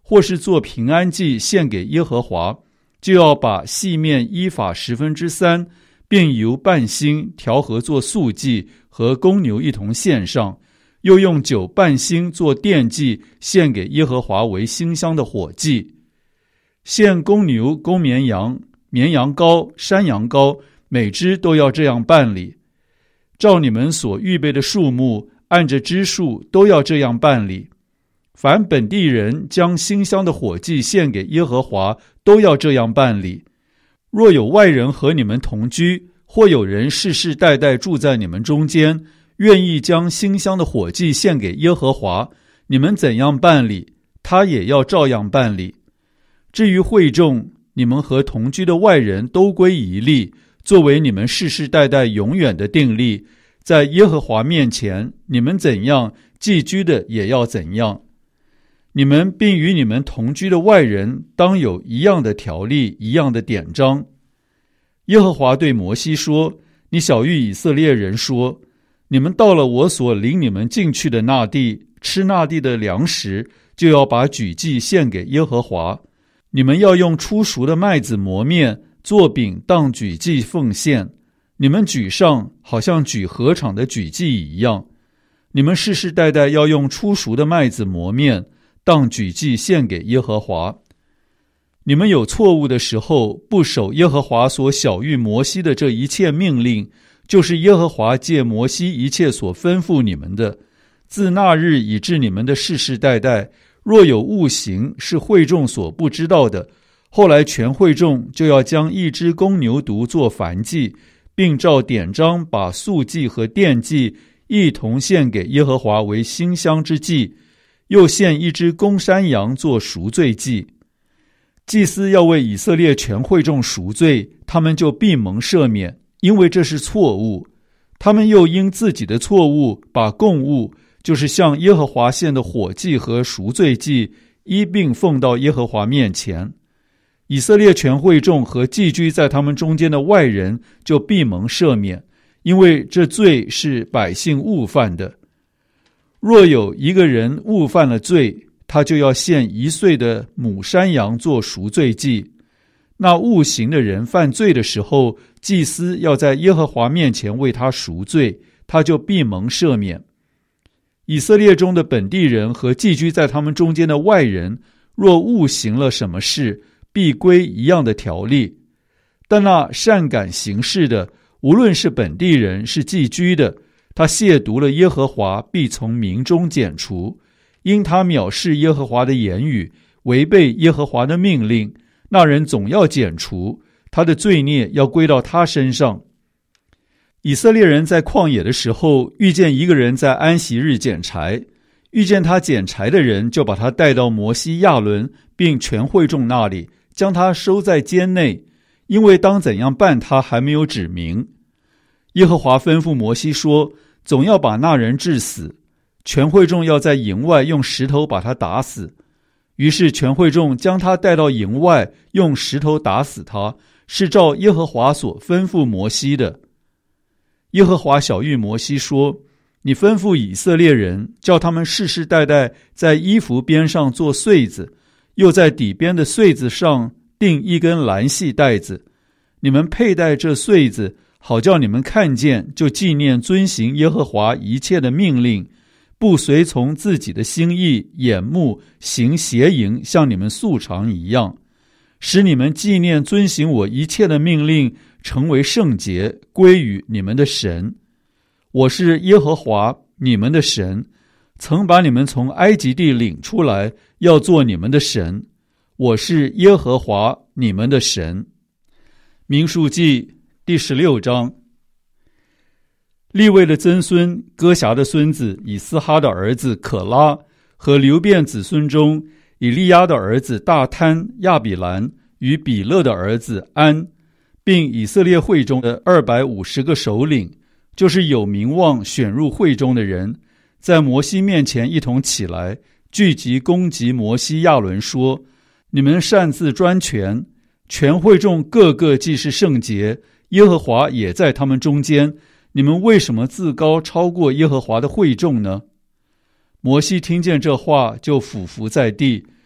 或是做平安祭献给耶和华，就要把细面依法3/10，并由半星调和做素祭，和公牛一同献上，又用酒半星做奠祭，献给耶和华为馨香的火祭。献公牛、公绵羊、绵羊羔、山羊羔，每只都要这样办理。照你们所预备的数目，按着支数都要这样办理。凡本地人将馨香的火祭献给耶和华，都要这样办理。若有外人和你们同居，或有人世世代代住在你们中间，愿意将馨香的火祭献给耶和华，你们怎样办理，他也要照样办理。至于会众，你们和同居的外人都归一例，作为你们世世代代永远的定例。在耶和华面前，你们怎样，寄居的也要怎样。你们并与你们同居的外人当有一样的条例，一样的典章。耶和华对摩西说：你晓谕以色列人说，你们到了我所领你们进去的那地，吃那地的粮食，就要把举祭献给耶和华。你们要用初熟的麦子磨面，做饼当举祭奉献。你们举上，好像举禾场的举祭一样。你们世世代代要用初熟的麦子磨面，当举祭献给耶和华。你们有错误的时候，不守耶和华所晓谕摩西的这一切命令，就是耶和华借摩西一切所吩咐你们的，自那日以至你们的世世代代，若有误行是会众所不知道的，后来全会众就要将一只公牛犊做燔祭，并照典章把素祭和奠祭一同献给耶和华为馨香之祭，又献一只公山羊做赎罪祭。祭司要为以色列全会众赎罪，他们就必蒙赦免，因为这是错误。他们又因自己的错误，把供物，就是向耶和华献的火祭和赎罪祭，一并奉到耶和华面前。以色列全会众和寄居在他们中间的外人就必蒙赦免，因为这罪是百姓误犯的。若有一个人误犯了罪，他就要献1岁的母山羊做赎罪祭。那误行的人犯罪的时候，祭司要在耶和华面前为他赎罪，他就必蒙赦免。以色列中的本地人和寄居在他们中间的外人，若误行了什么事，必归一样的条例。但那善感行事的，无论是本地人是寄居的，他亵渎了耶和华，必从民中剪除。因他藐视耶和华的言语，违背耶和华的命令，那人总要剪除，他的罪孽要归到他身上。以色列人在旷野的时候，遇见一个人在安息日捡柴，遇见他捡柴的人，就把他带到摩西、亚伦并全会众那里，将他收在监内，因为当怎样办他还没有指明。耶和华吩咐摩西说，总要把那人治死，全会众要在营外用石头把他打死。于是全会众将他带到营外，用石头打死他，是照耶和华所吩咐摩西的。耶和华晓谕摩西说，你吩咐以色列人，叫他们世世代代在衣服边上做穗子，又在底边的穗子上钉一根蓝细带子。你们佩戴这穗子，好叫你们看见，就纪念遵行耶和华一切的命令，不随从自己的心意、眼目行邪淫，像你们素常一样，使你们纪念遵行我一切的命令，成为圣洁，归于你们的神。我是耶和华你们的神，曾把你们从埃及地领出来，要做你们的神。我是耶和华你们的神。民数记第16章。利未的曾孙哥辖的孙子以斯哈的儿子可拉，和流便子孙中以利亚的儿子大贪、亚比兰与比勒的儿子安，并以色列会中的250个首领，就是有名望选入会中的人，在摩西面前一同起来，聚集攻击摩西、亚伦，说，你们擅自专权，全会众个个既是圣洁，耶和华也在他们中间，你们为什么自高超过耶和华的会众呢？摩西听见这话，就俯伏在地，